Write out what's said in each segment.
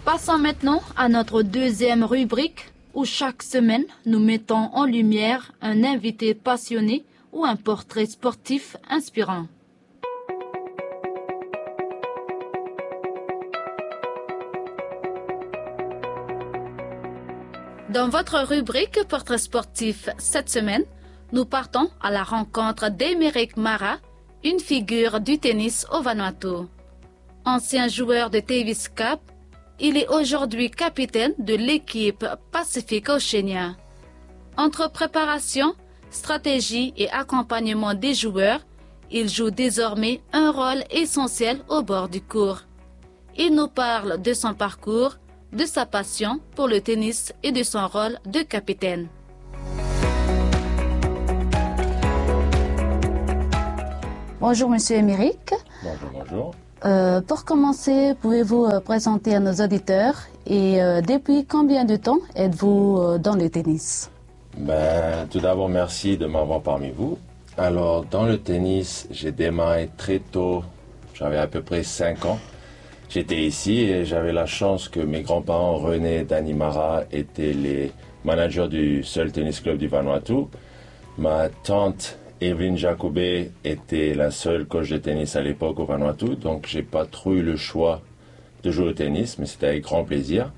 Passons maintenant à notre deuxième rubrique où chaque semaine nous mettons en lumière un invité passionné ou un portrait sportif inspirant. Dans votre rubrique Portrait sportif cette semaine, nous partons à la rencontre d'Emeric Mara, une figure du tennis au Vanuatu. Ancien joueur de Davis Cup, il est aujourd'hui capitaine de l'équipe Pacific Oceania. Entre préparation, stratégie et accompagnement des joueurs, il joue désormais un rôle essentiel au bord du court. Il nous parle de son parcours, de sa passion pour le tennis et de son rôle de capitaine. Bonjour Monsieur Emeric. Bonjour. Pour commencer, pouvez-vous présenter à nos auditeurs et depuis combien de temps êtes-vous dans le tennis? Tout d'abord, merci de m'avoir parmi vous. Alors, dans le tennis, j'ai démarré très tôt, j'avais à peu près 5 ans. J'étais ici et j'avais la chance que mes grands-parents, René et Danny Mara, étaient les managers du seul tennis club du Vanuatu. Ma tante, Evelyn Jacobé, était la seule coach de tennis à l'époque au Vanuatu, donc j'ai pas trop eu le choix de jouer au tennis, mais c'était avec grand plaisir.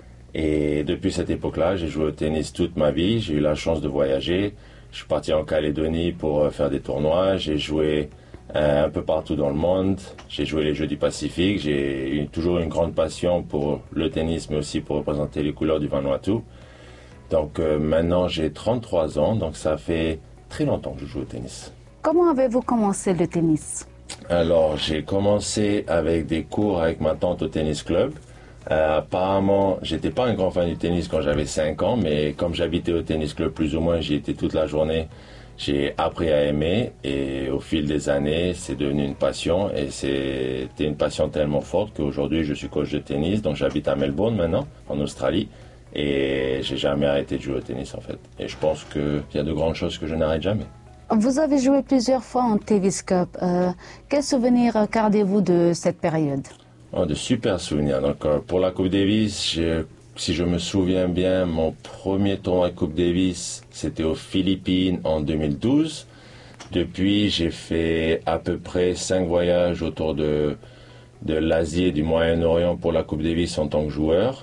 Et depuis cette époque-là, j'ai joué au tennis toute ma vie, j'ai eu la chance de voyager. Je suis parti en Calédonie pour faire des tournois, j'ai joué un peu partout dans le monde, j'ai joué les Jeux du Pacifique, j'ai toujours une grande passion pour le tennis, mais aussi pour représenter les couleurs du Vanuatu. Donc maintenant j'ai 33 ans, donc ça fait très longtemps que je joue au tennis. Comment avez-vous commencé le tennis? Alors, j'ai commencé avec des cours avec ma tante au tennis club. Apparemment, j'étais pas un grand fan du tennis quand j'avais 5 ans, mais comme j'habitais au tennis club plus ou moins, j'y étais toute la journée. J'ai appris à aimer et au fil des années, c'est devenu une passion et c'était une passion tellement forte qu'aujourd'hui, je suis coach de tennis. Donc, j'habite à Melbourne maintenant, en Australie. Et j'ai jamais arrêté de jouer au tennis en fait. Et je pense qu'il y a de grandes choses que je n'arrête jamais. Vous avez joué plusieurs fois en Davis Cup. Quels souvenirs gardez-vous de cette période? De super souvenirs. Donc pour la Coupe Davis, si je me souviens bien, mon premier tournoi de Coupe Davis, c'était aux Philippines en 2012. Depuis, j'ai fait à peu près 5 voyages autour de l'Asie et du Moyen-Orient pour la Coupe Davis en tant que joueur.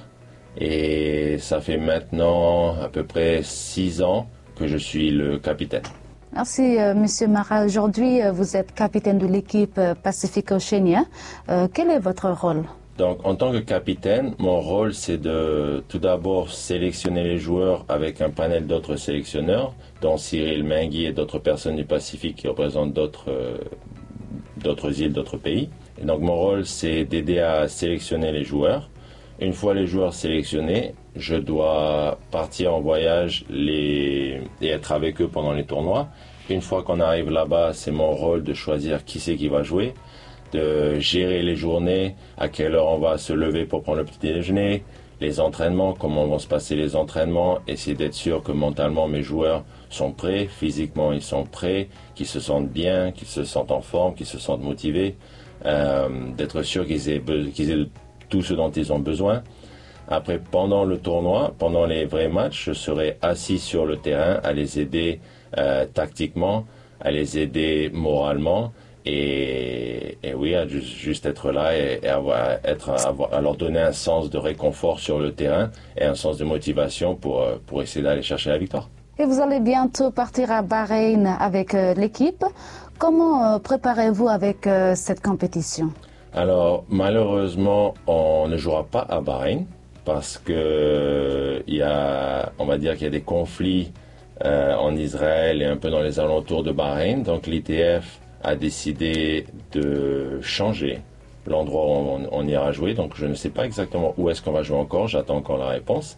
Et ça fait maintenant à peu près 6 ans que je suis le capitaine. Merci Monsieur Mara. Aujourd'hui, vous êtes capitaine de l'équipe Pacific Oceania. Quel est votre rôle? Donc en tant que capitaine, mon rôle c'est de tout d'abord sélectionner les joueurs avec un panel d'autres sélectionneurs, dont Cyril Mengui et d'autres personnes du Pacifique qui représentent d'autres îles, d'autres pays. Et donc mon rôle c'est d'aider à sélectionner les joueurs. Une fois les joueurs sélectionnés, je dois partir en voyage et être avec eux pendant les tournois. Une fois qu'on arrive là-bas, c'est mon rôle de choisir qui c'est qui va jouer, de gérer les journées, à quelle heure on va se lever pour prendre le petit déjeuner, les entraînements, comment vont se passer les entraînements, essayer d'être sûr que mentalement mes joueurs sont prêts, physiquement ils sont prêts, qu'ils se sentent bien, qu'ils se sentent en forme, qu'ils se sentent motivés, d'être sûr qu'ils aient tout ce dont ils ont besoin. Après, pendant le tournoi, pendant les vrais matchs, je serai assis sur le terrain à les aider tactiquement, à les aider moralement et oui, à juste être là et à leur donner un sens de réconfort sur le terrain et un sens de motivation pour essayer d'aller chercher la victoire. Et vous allez bientôt partir à Bahreïn avec l'équipe. Comment préparez-vous avec cette compétition? Alors, malheureusement, on ne jouera pas à Bahreïn parce que on va dire qu'il y a des conflits en Israël et un peu dans les alentours de Bahreïn. Donc, l'ITF a décidé de changer l'endroit où on ira jouer. Donc, je ne sais pas exactement où est-ce qu'on va jouer encore. J'attends encore la réponse.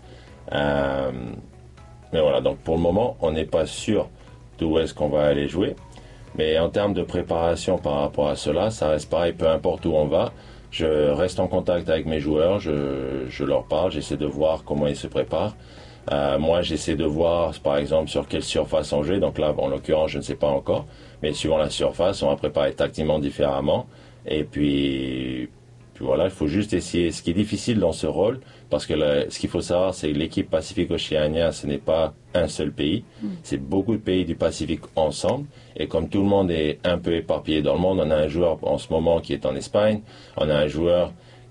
Mais voilà, donc pour le moment, on n'est pas sûr d'où est-ce qu'on va aller jouer. Mais en termes de préparation par rapport à cela, ça reste pareil, peu importe où on va. Je reste en contact avec mes joueurs, je leur parle, j'essaie de voir comment ils se préparent. Moi, j'essaie de voir, par exemple, sur quelle surface on joue. Donc là, en l'occurrence, je ne sais pas encore. Mais suivant la surface, on va préparer tactiquement différemment. Et puis, Puis voilà, il faut juste essayer. Ce qui est difficile dans ce rôle, parce que ce qu'il faut savoir, c'est que l'équipe Pacifique-Océania, ce n'est pas un seul pays. C'est beaucoup de pays du Pacifique ensemble. Et comme tout le monde est un peu éparpillé dans le monde, on a un joueur en ce moment qui est en Espagne, on a un joueur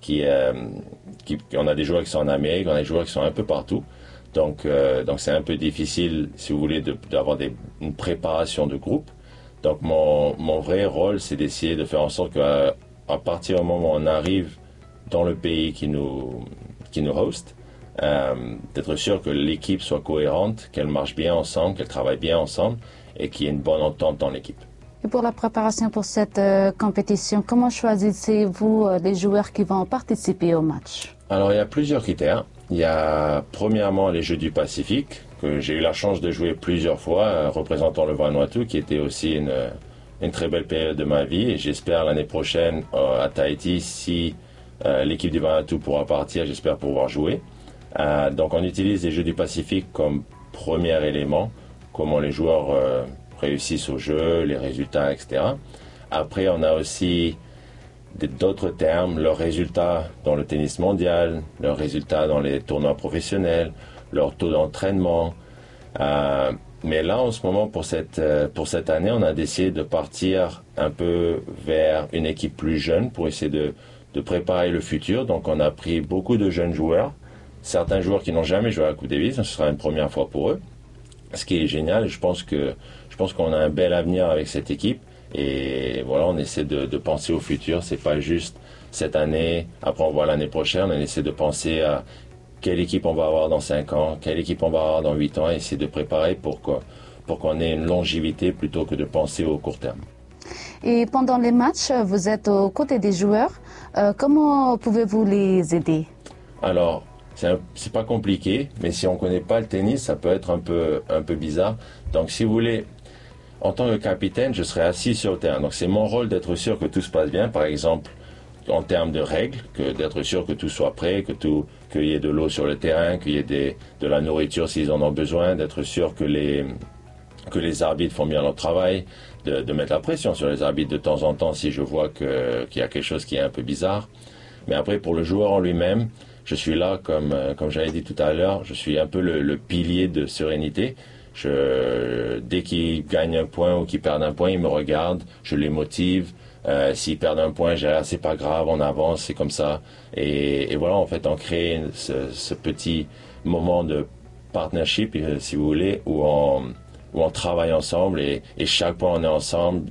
on a des joueurs qui sont en Amérique, on a des joueurs qui sont un peu partout. Donc c'est un peu difficile, si vous voulez, d'avoir une préparation de groupe. Donc mon vrai rôle, c'est d'essayer de faire en sorte qu'à partir du moment où on arrive dans le pays qui nous host, d'être sûr que l'équipe soit cohérente, qu'elle marche bien ensemble, qu'elle travaille bien ensemble et qu'il y ait une bonne entente dans l'équipe. Et pour la préparation pour cette compétition, comment choisissez-vous les joueurs qui vont participer au match? Alors, il y a plusieurs critères. Il y a premièrement les Jeux du Pacifique, que j'ai eu la chance de jouer plusieurs fois, représentant le Vanuatu, qui était aussi une très belle période de ma vie. Et j'espère l'année prochaine à Tahiti, si l'équipe du Vanuatu pourra partir, j'espère pouvoir jouer. Donc, on utilise les Jeux du Pacifique comme premier élément, comment les joueurs réussissent au jeu, les résultats, etc. Après, on a aussi d'autres termes, leurs résultats dans le tennis mondial, leurs résultats dans les tournois professionnels, leur taux d'entraînement. Mais là, en ce moment, pour cette année, on a décidé de partir un peu vers une équipe plus jeune pour essayer de préparer le futur. Donc, on a pris beaucoup de jeunes joueurs, certains joueurs qui n'ont jamais joué à la Coupe Davis, ce sera une première fois pour eux. Ce qui est génial, je pense qu'on a un bel avenir avec cette équipe. Et voilà, on essaie de penser au futur. C'est pas juste cette année, après on voit l'année prochaine. On essaie de penser à quelle équipe on va avoir dans 5 ans, quelle équipe on va avoir dans 8 ans, et essayer de préparer pour qu'on ait une longévité plutôt que de penser au court terme. Et pendant les matchs, vous êtes aux côtés des joueurs. Comment pouvez-vous les aider? Alors, c'est pas compliqué, mais si on connaît pas le tennis, ça peut être un peu bizarre. Donc, si vous voulez, en tant que capitaine, je serai assis sur le terrain. Donc, c'est mon rôle d'être sûr que tout se passe bien. Par exemple, en termes de règles, d'être sûr que tout soit prêt, qu'il y ait de l'eau sur le terrain, qu'il y ait de la nourriture s'ils en ont besoin, d'être sûr que les arbitres font bien leur travail, de mettre la pression sur les arbitres de temps en temps si je vois qu'il y a quelque chose qui est un peu bizarre. Mais après, pour le joueur en lui-même, je suis là, comme j'avais dit tout à l'heure, je suis un peu le pilier de sérénité. Dès qu'ils gagnent un point ou qu'ils perdent un point, ils me regardent, je les motive. S'ils perdent un point, c'est pas grave, on avance, c'est comme ça. Et voilà, en fait, on crée ce petit moment de partnership, si vous voulez, où on travaille ensemble et chaque fois on est ensemble.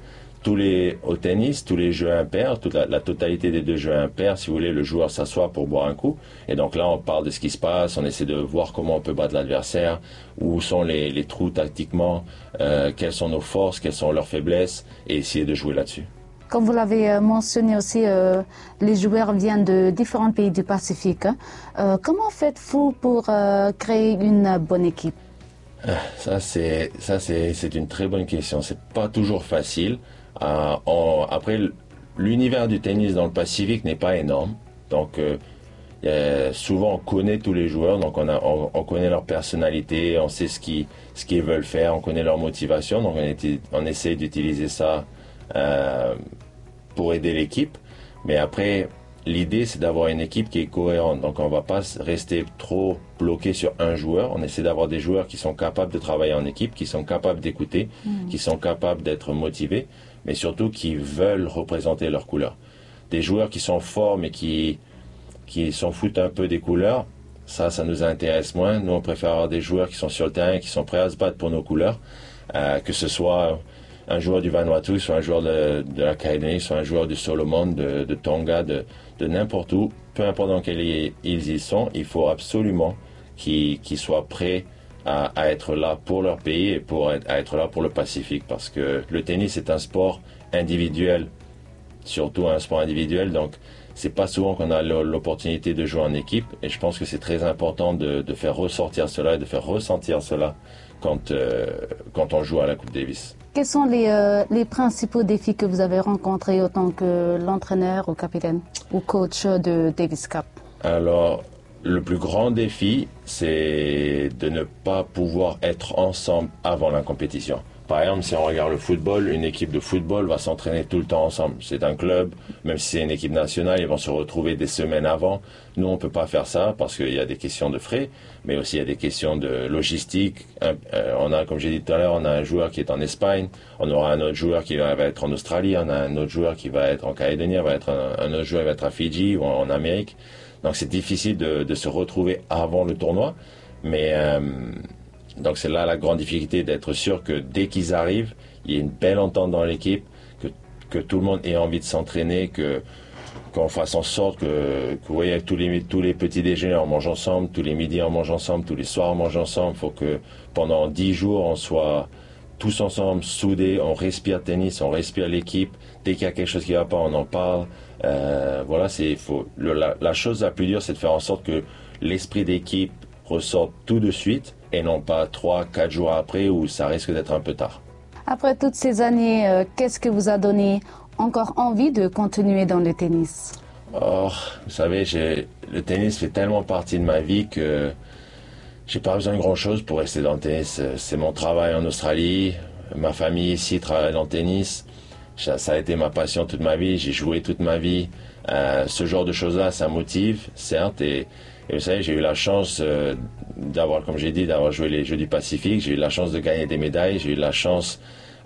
Au tennis, tous les jeux impairs, toute la totalité des 2 jeux impairs, si vous voulez, le joueur s'assoit pour boire un coup. Et donc là, on parle de ce qui se passe, on essaie de voir comment on peut battre l'adversaire, où sont les trous tactiquement, quelles sont nos forces, quelles sont leurs faiblesses, et essayer de jouer là-dessus. Comme vous l'avez mentionné aussi, les joueurs viennent de différents pays du Pacifique. Comment faites-vous pour créer une bonne équipe? Ça, c'est une très bonne question. C'est pas toujours facile. Après, l'univers du tennis dans le Pacifique n'est pas énorme. Donc, souvent, on connaît tous les joueurs. Donc, on connaît leur personnalité, on sait ce qu'ils veulent faire, on connaît leur motivation. Donc, on essaie d'utiliser ça pour aider l'équipe. Mais après, l'idée, c'est d'avoir une équipe qui est cohérente. Donc, on ne va pas rester trop bloqué sur un joueur. On essaie d'avoir des joueurs qui sont capables de travailler en équipe, qui sont capables d'écouter, qui sont capables d'être motivés, mais surtout qui veulent représenter leurs couleurs. Des joueurs qui sont forts, mais qui s'en foutent un peu des couleurs, ça nous intéresse moins. Nous, on préfère avoir des joueurs qui sont sur le terrain, qui sont prêts à se battre pour nos couleurs, que ce soit un joueur du Vanuatu, soit un joueur de la Calédonie, soit un joueur du Solomon, de Tonga, de n'importe où, peu importe dans quel ils y sont, il faut absolument qu'ils soient prêts à être là pour leur pays et à être là pour le Pacifique, parce que le tennis est un sport individuel, surtout un sport individuel, donc c'est pas souvent qu'on a l'opportunité de jouer en équipe, et je pense que c'est très important de faire ressortir cela et de faire ressentir cela quand on joue à la Coupe Davis. Quels sont les principaux défis que vous avez rencontrés en tant que l'entraîneur ou capitaine ou coach de Davis Cup? Alors, le plus grand défi, c'est de ne pas pouvoir être ensemble avant la compétition. Par exemple, si on regarde le football, une équipe de football va s'entraîner tout le temps ensemble. C'est un club, même si c'est une équipe nationale, ils vont se retrouver des semaines avant. Nous, on ne peut pas faire ça parce qu'il y a des questions de frais, mais aussi il y a des questions de logistique. On a, comme j'ai dit tout à l'heure, on a un joueur qui est en Espagne, on aura un autre joueur qui va être en Australie, on a un autre joueur qui va être en Calédonie, un autre joueur qui va être à Fidji ou en Amérique. Donc c'est difficile de se retrouver avant le tournoi, mais... donc c'est là la grande difficulté, d'être sûr que dès qu'ils arrivent, il y ait une belle entente dans l'équipe, que tout le monde ait envie de s'entraîner, qu'on fasse en sorte que vous voyez, tous les petits déjeuners on mange ensemble, tous les midis on mange ensemble, tous les soirs on mange ensemble. Il faut que pendant 10 jours on soit tous ensemble, soudés, on respire tennis, on respire l'équipe. Dès qu'il y a quelque chose qui ne va pas, on en parle. Voilà, la chose la plus dure, c'est de faire en sorte que l'esprit d'équipe ressorte tout de suite et non pas 3-4 jours après où ça risque d'être un peu tard. Après toutes ces années, qu'est-ce qui vous a donné encore envie de continuer dans le tennis? Oh, vous savez, le tennis fait tellement partie de ma vie que j'ai pas besoin de grand-chose pour rester dans le tennis. C'est mon travail en Australie, ma famille ici travaille dans le tennis. Ça a été ma passion toute ma vie, j'ai joué toute ma vie. Ce genre de choses-là, ça motive, certes, et vous savez, j'ai eu la chance d'avoir, comme j'ai dit, d'avoir joué les Jeux du Pacifique. J'ai eu la chance de gagner des médailles. J'ai eu la chance,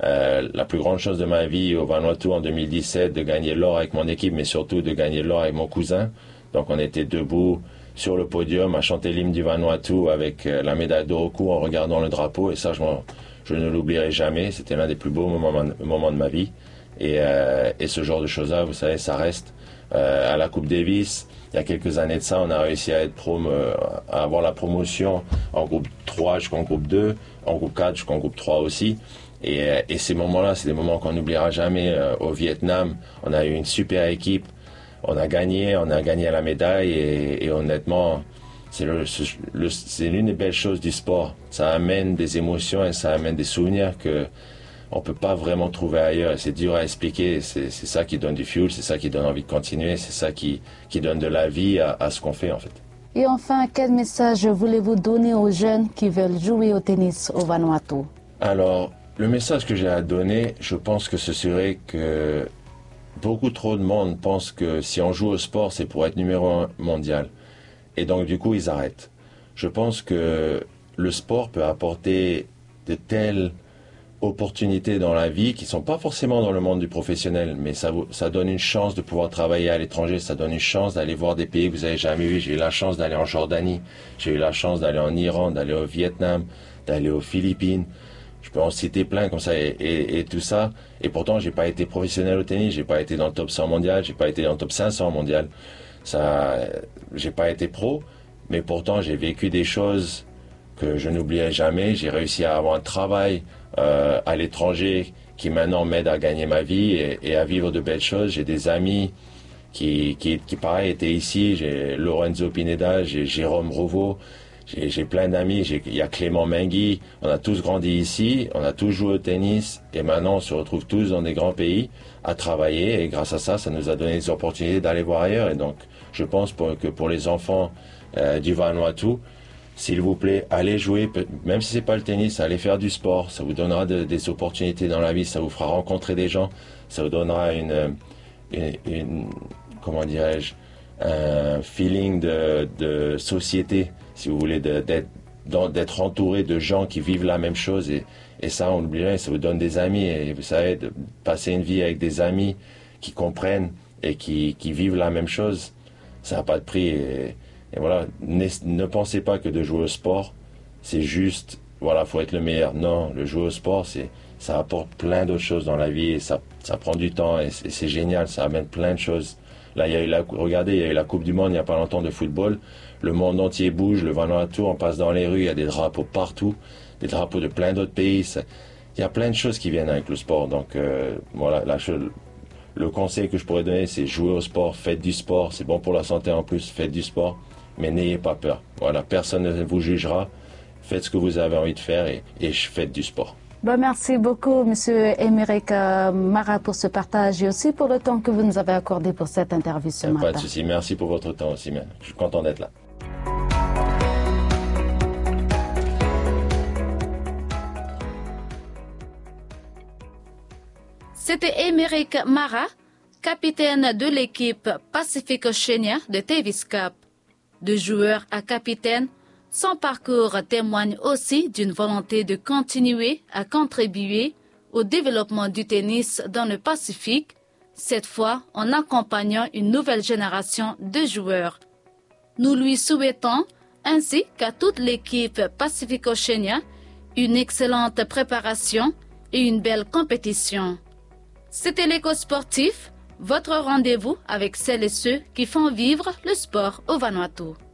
la plus grande chose de ma vie au Vanuatu en 2017, de gagner l'or avec mon équipe, mais surtout de gagner l'or avec mon cousin. Donc on était debout sur le podium à chanter l'hymne du Vanuatu avec la médaille d'or au cou en regardant le drapeau. Et ça, je ne l'oublierai jamais. C'était l'un des plus beaux moments de ma vie. Et ce genre de choses-là, vous savez, ça reste. À la Coupe Davis, il y a quelques années de ça, on a réussi à avoir la promotion en groupe 3 jusqu'en groupe 2, en groupe 4 jusqu'en groupe 3 aussi. Et ces moments-là, c'est des moments qu'on n'oubliera jamais. Au Vietnam, on a eu une super équipe, on a gagné la médaille et honnêtement, c'est l'une des belles choses du sport. Ça amène des émotions et ça amène des souvenirs que on ne peut pas vraiment trouver ailleurs. Et c'est dur à expliquer. C'est ça qui donne du fuel, c'est ça qui donne envie de continuer, c'est ça qui donne de la vie à ce qu'on fait en fait. Et enfin, quel message voulez-vous donner aux jeunes qui veulent jouer au tennis au Vanuatu? Alors, le message que j'ai à donner, je pense que ce serait que beaucoup trop de monde pense que si on joue au sport, c'est pour être numéro 1 mondial. Et donc du coup, ils arrêtent. Je pense que le sport peut apporter de telles opportunités dans la vie qui sont pas forcément dans le monde du professionnel, mais ça donne une chance de pouvoir travailler à l'étranger, ça donne une chance d'aller voir des pays que vous n'avez jamais vus. J'ai eu la chance d'aller en Jordanie, j'ai eu la chance d'aller en Iran, d'aller au Vietnam, d'aller aux Philippines. Je peux en citer plein comme ça et tout ça. Et pourtant, j'ai pas été professionnel au tennis, j'ai pas été dans le top 100 mondial, j'ai pas été dans le top 500 mondial. J'ai pas été pro, mais pourtant j'ai vécu des choses que je n'oublierai jamais. J'ai réussi à avoir un travail à l'étranger qui maintenant m'aide à gagner ma vie et à vivre de belles choses. J'ai des amis qui pareil étaient ici. J'ai Lorenzo Pineda, j'ai Jérôme Rouveau, j'ai plein d'amis. Il y a Clément Mengui. On a tous grandi ici, on a tous joué au tennis et maintenant on se retrouve tous dans des grands pays à travailler et grâce à ça, ça nous a donné des opportunités d'aller voir ailleurs. Et donc, je pense que pour les enfants du Vanuatu, s'il vous plaît, allez jouer, même si c'est pas le tennis, allez faire du sport. Ça vous donnera des opportunités dans la vie, ça vous fera rencontrer des gens, ça vous donnera comment dirais-je, un feeling de société, si vous voulez, d'être entouré de gens qui vivent la même chose. Et ça, on l'oublie jamais, ça vous donne des amis. Et vous savez, de passer une vie avec des amis qui comprennent et qui vivent la même chose, ça n'a pas de prix. Et voilà, ne pensez pas que de jouer au sport, c'est juste, voilà, faut être le meilleur. Non, le jouer au sport, ça apporte plein d'autres choses dans la vie et ça prend du temps et c'est génial, ça amène plein de choses. Là, regardez, il y a eu la Coupe du Monde il n'y a pas longtemps de football. Le monde entier bouge, le Vanuatu, on passe dans les rues, il y a des drapeaux partout, des drapeaux de plein d'autres pays. Il y a plein de choses qui viennent avec le sport. Donc voilà, le conseil que je pourrais donner, c'est jouer au sport, faites du sport, c'est bon pour la santé en plus, faites du sport. Mais n'ayez pas peur. Voilà, personne ne vous jugera. Faites ce que vous avez envie de faire et faites du sport. Merci beaucoup, Monsieur Émeric Mara, pour ce partage et aussi pour le temps que vous nous avez accordé pour cette interview ce matin. Pas de souci. Merci pour votre temps aussi. Je suis content d'être là. C'était Émeric Mara, capitaine de l'équipe Pacific Oceania de Davis Cup. De joueur à capitaine, son parcours témoigne aussi d'une volonté de continuer à contribuer au développement du tennis dans le Pacifique, cette fois en accompagnant une nouvelle génération de joueurs. Nous lui souhaitons, ainsi qu'à toute l'équipe Pacific Oceania, une excellente préparation et une belle compétition. C'était l'Écho sportif, votre rendez-vous avec celles et ceux qui font vivre le sport au Vanuatu.